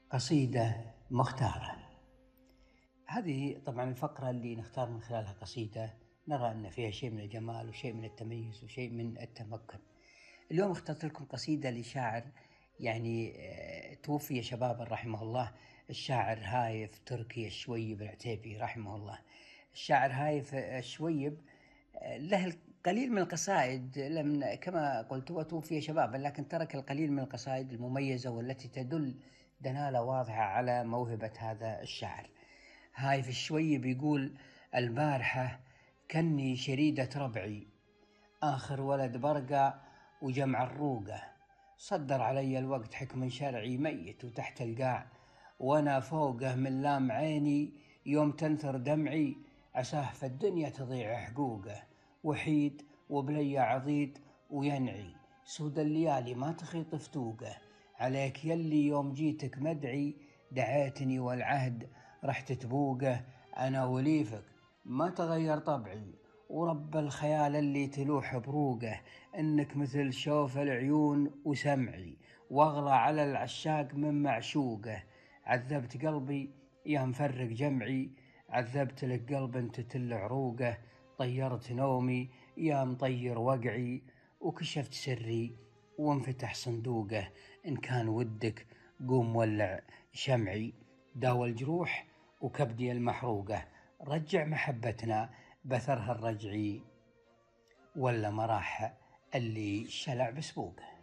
قصيدة مختارة. هذه طبعا الفقرة اللي نختار من خلالها قصيدة نرى أن فيها شيء من الجمال وشيء من التميز وشيء من التمكن. اليوم اخترت لكم قصيدة لشاعر توفي شبابا رحمه الله، الشاعر هايف تركي الشويب العتيبي رحمه الله. الشاعر هايف الشويب له القليل من القصائد، كما قلت هو توفي شبابا لكن ترك القليل من القصائد المميزة والتي تدل دلالة واضحة على موهبة هذا الشاعر. هايف الشويب يقول: البارحة كني شريدة ربعي، آخر ولد برقة وجمع الروقة، صدر علي الوقت حكم شرعي ميت وتحت القاع، وانا فوقه من لام عيني يوم تنثر دمعي، عساه في الدنيا تضيع حقوقه، وحيد وبلي عضيد وينعي، سود الليالي ما تخيط فتوقه، عليك يلي يوم جيتك مدعي دعيتني والعهد رحت تبوقه، انا وليفك ما تغير طبعي، ورب الخيال اللي تلوح بروقه، انك مثل شوف العيون وسمعي، واغلى على العشاق من معشوقه، عذبت قلبي يا مفرق جمعي، عذبت لك قلب انت تل عروقه، طيرت نومي يا مطير وقعي، وكشفت سري وانفتح صندوقه، ان كان ودك قوم ولع شمعي، داوى الجروح وكبدي المحروقه، رجع محبتنا بثرها الرجعي، ولا مراح اللي شلع بسبوقه.